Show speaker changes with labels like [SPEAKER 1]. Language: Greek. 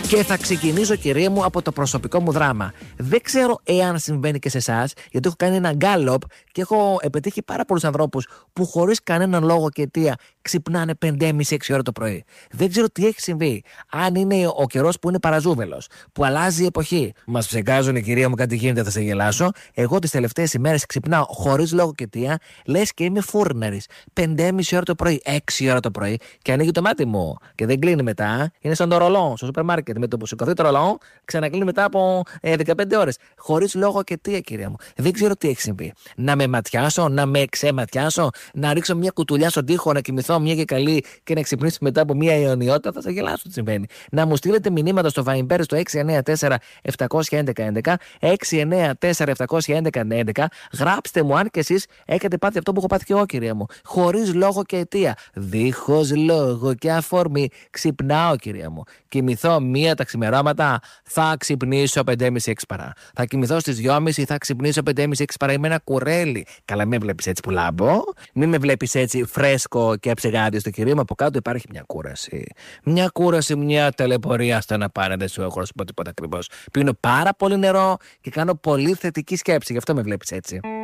[SPEAKER 1] Και θα ξεκινήσω, κυρία μου, από το προσωπικό μου δράμα. Δεν ξέρω εάν συμβαίνει και σε εσάς, γιατί έχω κάνει ένα γκάλοπ και έχω πετύχει πάρα πολλούς ανθρώπους που χωρίς κανέναν λόγο και αιτία ξυπνάνε 5,5-6 ώρα το πρωί. Δεν ξέρω τι έχει συμβεί. Αν είναι ο καιρός που είναι παραζούβελος, που αλλάζει η εποχή. Μας ψεκάζουν, κυρία μου, κάτι γίνεται, θα σε γελάσω. Εγώ τις τελευταίες ημέρες ξυπνάω χωρίς λόγο και αιτία, λες και είμαι φούρναρης. 5,5 ώρα το πρωί, 6 ώρα το πρωί και ανοίγει το μάτι μου. Και δεν κλείνει μετά. Είναι σαν το ρολό στο σούπερ μάρκετ. Με το που σηκωθεί το ρολό, ξανακλείνει μετά από 15 ώρες. Χωρίς λόγο και αιτία, κυρία μου. Δεν ξέρω τι έχει συμβεί. Να με ματιάσω, να με ξεματιάσω, να ρίξω μια κουτουλιά στον τοίχο, να κοιμηθώ μια και καλή και να ξυπνήσω μετά από μια αιωνιότητα, θα σα γελάσω τι συμβαίνει. Να μου στείλετε μηνύματα στο Viber στο 694-711-11, 694-711-11. Γράψτε μου αν και εσείς έχετε πάθει αυτό που έχω πάθει και εγώ, κυρία μου. Χωρίς λόγο και αιτία. Δίχως λόγο και αφορμή. Ξυπνάω, κυρία μου. Κοιμηθώ μία τα ξημερώματα, θα ξυπνήσω 5,5-6 παρά. Θα κοιμηθώ στις 2,5, θα ξυπνήσω 5,5-6 παρά. Είμαι ένα κουρέλι. Καλά, μην με βλέπεις έτσι που λάμπω. Μην με βλέπεις έτσι φρέσκο και ψεγάδι στο, κυρία μου. Από κάτω υπάρχει μια κούραση. Μια κούραση, μια ταλαιπωρία στο να πάρε. Δεν σου έχω να σου πω τίποτα ακριβώς. Πίνω πάρα πολύ νερό και κάνω πολύ θετική σκέψη. Γι' αυτό με βλέπεις έτσι.